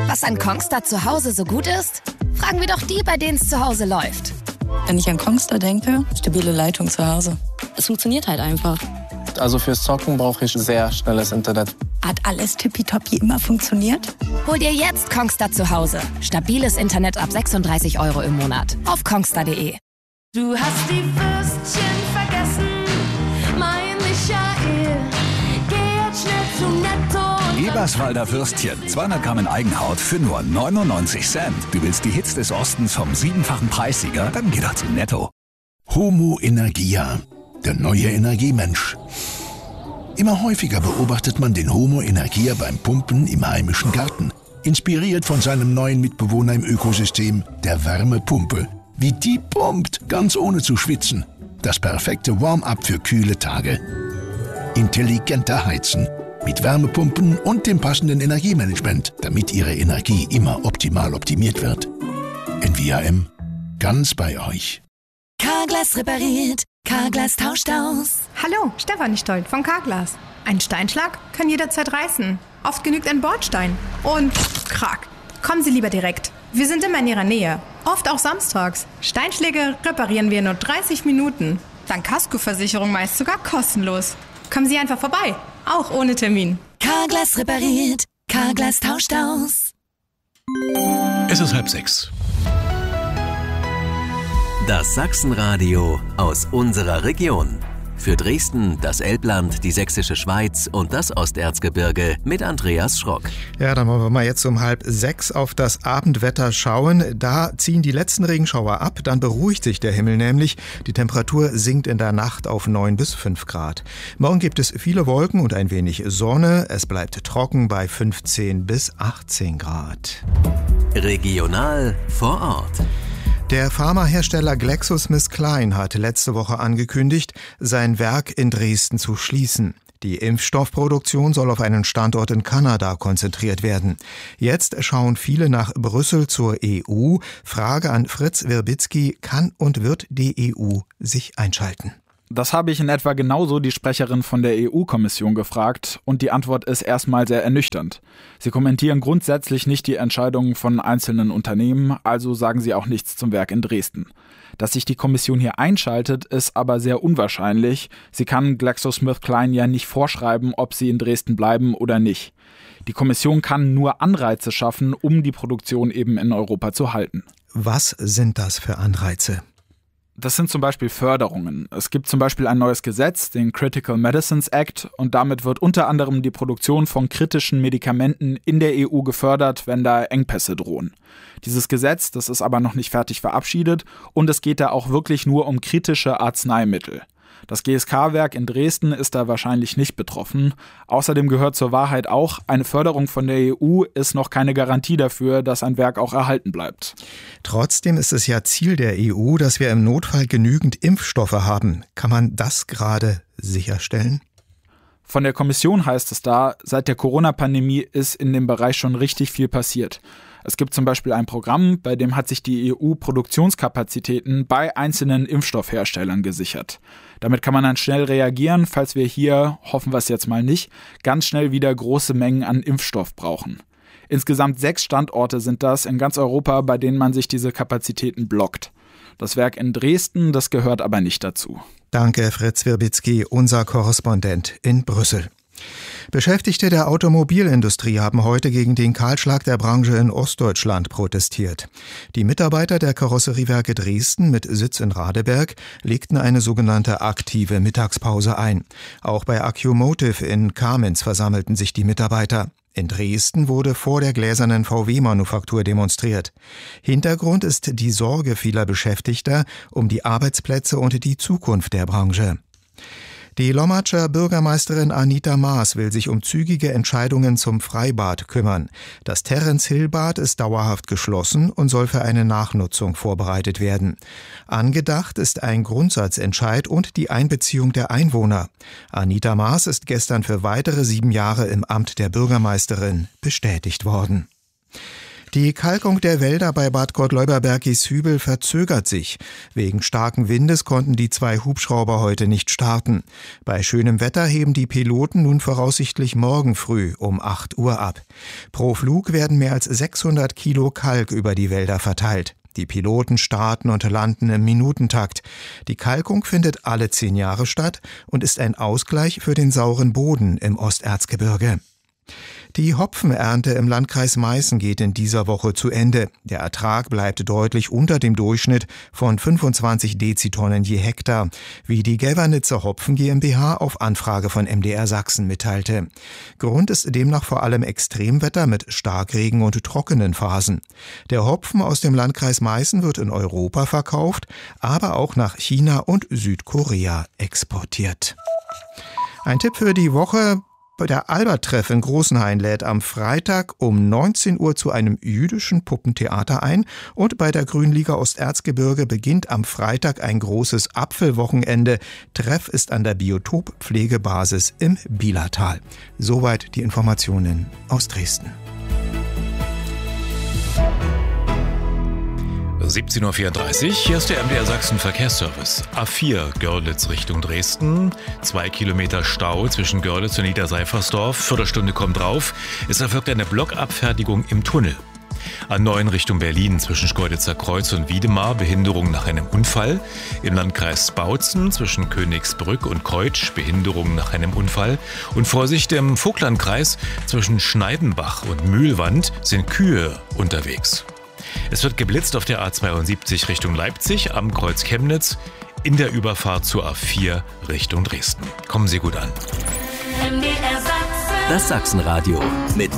Was an Kongstar zu Hause so gut ist? Fragen wir doch die, bei denen es zu Hause läuft. Wenn ich an Kongstar denke, stabile Leitung zu Hause. Es funktioniert halt einfach. Also fürs Zocken brauche ich sehr schnelles Internet. Hat alles tippitoppi immer funktioniert? Hol dir jetzt Kongstar zu Hause. Stabiles Internet ab 36 € im Monat. Auf kongstar.de. Du hast die Würstchen vergessen, mein Michael. Geh jetzt schnell zu Netto. Eberswalder Würstchen, 200 Gramm in Eigenhaut für nur 99 Cent. Du willst die Hits des Ostens vom 7-fachen Preissieger? Dann geh doch zu Netto. Homo Energia, der neue Energiemensch. Immer häufiger beobachtet man den Homo Energia beim Pumpen im heimischen Garten. Inspiriert von seinem neuen Mitbewohner im Ökosystem, der Wärmepumpe. Wie die pumpt, ganz ohne zu schwitzen. Das perfekte Warm-up für kühle Tage. Intelligenter Heizen. Mit Wärmepumpen und dem passenden Energiemanagement, damit Ihre Energie immer optimal optimiert wird. NVAM, ganz bei euch. Carglass repariert, Carglass tauscht aus. Hallo, Stefanie Stoll von Carglass. Ein Steinschlag kann jederzeit reißen. Oft genügt ein Bordstein. Und krack. Kommen Sie lieber direkt. Wir sind immer in Ihrer Nähe. Oft auch samstags. Steinschläge reparieren wir in nur 30 Minuten. Dank Kaskoversicherung meist sogar kostenlos. Kommen Sie einfach vorbei. Auch ohne Termin. Carglass repariert, Carglass tauscht aus. Es ist 5:30. Das Sachsenradio aus unserer Region. Für Dresden, das Elbland, die Sächsische Schweiz und das Osterzgebirge mit Andreas Schrock. Ja, dann wollen wir mal jetzt um 5:30 auf das Abendwetter schauen. Da ziehen die letzten Regenschauer ab, dann beruhigt sich der Himmel nämlich. Die Temperatur sinkt in der Nacht auf 9 bis 5 Grad. Morgen gibt es viele Wolken und ein wenig Sonne. Es bleibt trocken bei 15 bis 18 Grad. Regional vor Ort. Der Pharmahersteller GlaxoSmithKline hat letzte Woche angekündigt, sein Werk in Dresden zu schließen. Die Impfstoffproduktion soll auf einen Standort in Kanada konzentriert werden. Jetzt schauen viele nach Brüssel zur EU. Frage an Fritz Wirbitzky: Kann und wird die EU sich einschalten? Das habe ich in etwa genauso die Sprecherin von der EU-Kommission gefragt und die Antwort ist erstmal sehr ernüchternd. Sie kommentieren grundsätzlich nicht die Entscheidungen von einzelnen Unternehmen, also sagen sie auch nichts zum Werk in Dresden. Dass sich die Kommission hier einschaltet, ist aber sehr unwahrscheinlich. Sie kann GlaxoSmithKline ja nicht vorschreiben, ob sie in Dresden bleiben oder nicht. Die Kommission kann nur Anreize schaffen, um die Produktion eben in Europa zu halten. Was sind das für Anreize? Das sind zum Beispiel Förderungen. Es gibt zum Beispiel ein neues Gesetz, den Critical Medicines Act, und damit wird unter anderem die Produktion von kritischen Medikamenten in der EU gefördert, wenn da Engpässe drohen. Dieses Gesetz, das ist aber noch nicht fertig verabschiedet und es geht da auch wirklich nur um kritische Arzneimittel. Das GSK-Werk in Dresden ist da wahrscheinlich nicht betroffen. Außerdem gehört zur Wahrheit auch, eine Förderung von der EU ist noch keine Garantie dafür, dass ein Werk auch erhalten bleibt. Trotzdem ist es ja Ziel der EU, dass wir im Notfall genügend Impfstoffe haben. Kann man das gerade sicherstellen? Von der Kommission heißt es da, seit der Corona-Pandemie ist in dem Bereich schon richtig viel passiert. Es gibt zum Beispiel ein Programm, bei dem hat sich die EU Produktionskapazitäten bei einzelnen Impfstoffherstellern gesichert. Damit kann man dann schnell reagieren, falls wir hier, hoffen wir es jetzt mal nicht, ganz schnell wieder große Mengen an Impfstoff brauchen. Insgesamt 6 Standorte sind das in ganz Europa, bei denen man sich diese Kapazitäten blockt. Das Werk in Dresden, das gehört aber nicht dazu. Danke, Fritz Wirbitzky, unser Korrespondent in Brüssel. Beschäftigte der Automobilindustrie haben heute gegen den Kahlschlag der Branche in Ostdeutschland protestiert. Die Mitarbeiter der Karosseriewerke Dresden mit Sitz in Radeberg legten eine sogenannte aktive Mittagspause ein. Auch bei Accumotive in Kamenz versammelten sich die Mitarbeiter. In Dresden wurde vor der gläsernen VW-Manufaktur demonstriert. Hintergrund ist die Sorge vieler Beschäftigter um die Arbeitsplätze und die Zukunft der Branche. Die Lommatscher Bürgermeisterin Anita Maas will sich um zügige Entscheidungen zum Freibad kümmern. Das Terence-Hill-Bad ist dauerhaft geschlossen und soll für eine Nachnutzung vorbereitet werden. Angedacht ist ein Grundsatzentscheid und die Einbeziehung der Einwohner. Anita Maas ist gestern für weitere 7 Jahre im Amt der Bürgermeisterin bestätigt worden. Die Kalkung der Wälder bei Bad Gottleuber-Bergishübel verzögert sich. Wegen starken Windes konnten die 2 Hubschrauber heute nicht starten. Bei schönem Wetter heben die Piloten nun voraussichtlich morgen früh um 8 Uhr ab. Pro Flug werden mehr als 600 Kilo Kalk über die Wälder verteilt. Die Piloten starten und landen im Minutentakt. Die Kalkung findet alle 10 Jahre statt und ist ein Ausgleich für den sauren Boden im Osterzgebirge. Die Hopfenernte im Landkreis Meißen geht in dieser Woche zu Ende. Der Ertrag bleibt deutlich unter dem Durchschnitt von 25 Dezitonnen je Hektar, wie die Gelvernitzer Hopfen GmbH auf Anfrage von MDR Sachsen mitteilte. Grund ist demnach vor allem Extremwetter mit Starkregen und trockenen Phasen. Der Hopfen aus dem Landkreis Meißen wird in Europa verkauft, aber auch nach China und Südkorea exportiert. Ein Tipp für die Woche: Der Albert-Treff in Großenhain lädt am Freitag um 19 Uhr zu einem jüdischen Puppentheater ein und bei der Grünliga Osterzgebirge beginnt am Freitag ein großes Apfelwochenende. Treff ist an der Biotop-Pflegebasis im Bielertal. Soweit die Informationen aus Dresden. 17.34 Uhr, hier ist der MDR Sachsen Verkehrsservice. A4 Görlitz Richtung Dresden, 2 Kilometer Stau zwischen Görlitz und Niederseifersdorf, Viertelstunde kommt drauf. Es erfolgt eine Blockabfertigung im Tunnel. A9 Richtung Berlin zwischen Schkeuditzer Kreuz und Wiedemar, Behinderung nach einem Unfall. Im Landkreis Bautzen zwischen Königsbrück und Keutsch, Behinderung nach einem Unfall. Und Vorsicht, im Vogtlandkreis zwischen Schneidenbach und Mühlwand sind Kühe unterwegs. Es wird geblitzt auf der A72 Richtung Leipzig am Kreuz Chemnitz in der Überfahrt zur A4 Richtung Dresden. Kommen Sie gut an. Das Sachsenradio mit